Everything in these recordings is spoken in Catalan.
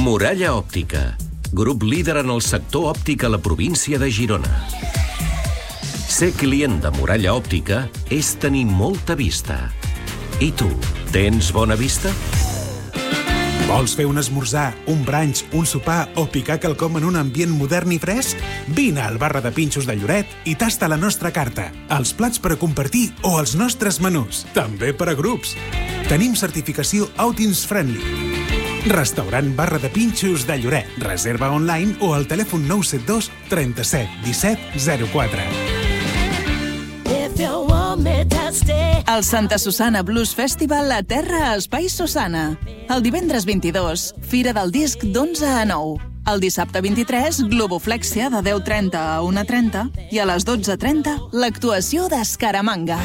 Muralla Òptica, grup líder en el sector òptic a la província de Girona. Ser client de Muralla Òptica és tenir molta vista. I tu, tens bona vista? Vols fer un esmorzar, un brunch, un sopar o picar quelcom en un ambient modern i fresc? Vine al Barra de Pinxos de Lloret i tasta la nostra carta, els plats per a compartir o els nostres menús, també per a grups. Tenim certificació Outings Friendly. Restaurant Barra de Pinxos de Lloret. Reserva online o al telèfon 972 37 17 04. El Santa Susana Blues Festival a Terra Espai Susana. El divendres 22, Fira del Disc d'11 a 9. El dissabte 23, Globoflexia de 10:30 a 1:30 i a les 12:30, l'actuació d'Escaramanga.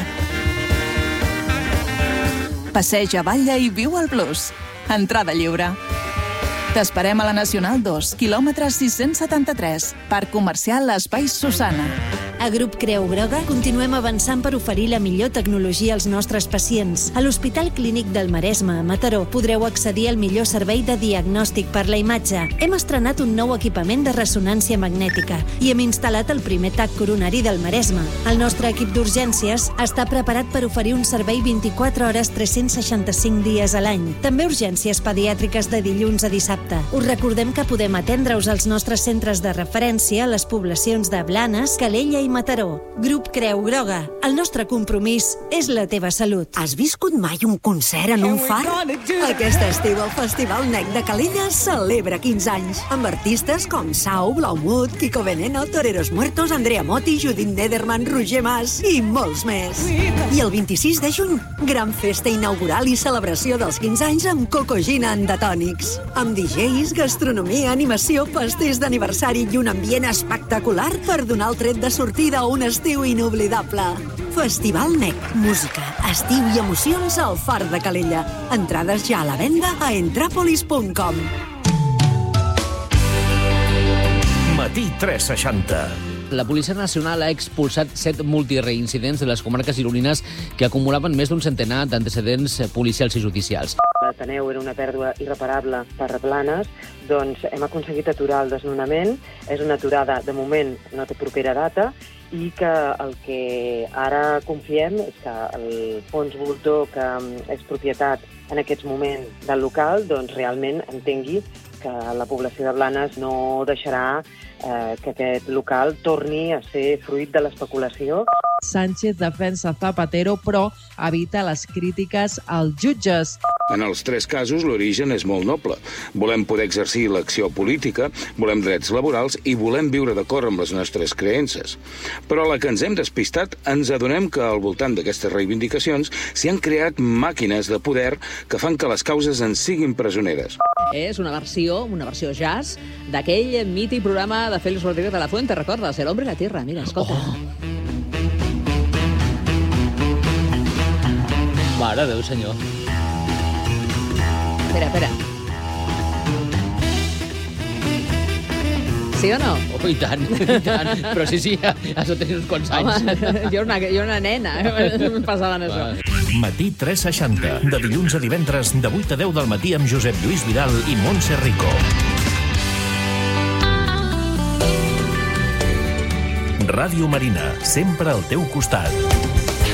Passeja, balla i viu el blues. Entrada lliure. T'esperem a la Nacional 2, quilòmetre 673, Parc Comercial Espai Susana. A Grup Creu Groga continuem avançant per oferir la millor tecnologia als nostres pacients. A l'Hospital Clínic del Maresme, a Mataró, podreu accedir al millor servei de diagnòstic per la imatge. Hem estrenat un nou equipament de ressonància magnètica i hem instal·lat el primer TAC coronari del Maresme. El nostre equip d'urgències està preparat per oferir un servei 24 hores 365 dies a l'any. També urgències pediàtriques de dilluns a dissabte. Us recordem que podem atendre-us als nostres centres de referència a les poblacions de Blanes, Calella i Mataró. Grup Creu Groga. El nostre compromís és la teva salut. Has viscut mai un concert en un far? Aquest estiu el Festival NEC de Calella celebra 15 anys, amb artistes com Sau, Blaumut, Kiko Veneno, Toreros Muertos, Andrea Motti, Judith Nederman, Roger Mas i molts més. I el 26 de juny, gran festa inaugural i celebració dels 15 anys amb Cocogina Endatònics. Amb DJs, gastronomia, animació, festers d'aniversari i un ambient espectacular per donar el tret de sortida a un estiu inoblidable. Festival NEC. Música, estiu i emocions al Far de Calella. Entrades ja a la venda a entrapolis.com. Matí 360. La Policia Nacional ha expulsat 7 multireincidents de les comarques gironines que acumulaven més d'un centenar d'antecedents policials i judicials. L'Ateneu era una pèrdua irreparable per Blanes, doncs hem aconseguit aturar el desnonament. És una aturada, de moment, no té propera data, i que el que ara confiem és que el fons voltor, que és propietat en aquests moments del local, doncs realment entengui que la població de Blanes no deixarà que aquest local torni a ser fruit de l'especulació. Sánchez defensa Zapatero, però evita les crítiques als jutges. En els 3 casos, l'origen és molt noble. Volem poder exercir l'acció política, volem drets laborals i volem viure d'acord amb les nostres creences. Però a la que ens hem despistat, ens adonem que al voltant d'aquestes reivindicacions s'hi han creat màquines de poder que fan que les causes en siguin presoneres. És una versió jazz d'aquell mític programa de Félix Rodríguez de la Fuente, recordes? El hombre y la tierra, mira, escolta. Mare de Déu, senyor. Espera. Sí o no? Oh, i tant. Però sí, has de tenir uns quants anys. Home, jo una nena, em passaven això. Matí 360, de dilluns a divendres, de 8 a 10 del matí amb Josep Lluís Vidal i Montse Rico. Ràdio Marina, sempre al teu costat.